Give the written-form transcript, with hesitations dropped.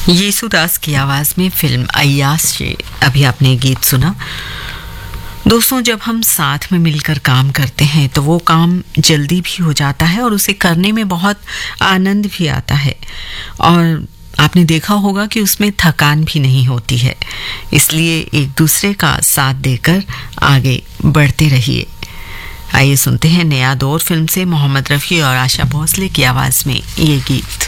येसुदास की आवाज में फिल्म अय्याज से अभी आपने गीत सुना। दोस्तों, जब हम साथ में मिलकर काम करते हैं तो वो काम जल्दी भी हो जाता है और उसे करने में बहुत आनंद भी आता है, और आपने देखा होगा कि उसमें थकान भी नहीं होती है। इसलिए एक दूसरे का साथ देकर आगे बढ़ते रहिए। आइए सुनते हैं नया दौर फिल्म से मोहम्मद रफ़ी और आशा भोसले की आवाज़ में ये गीत।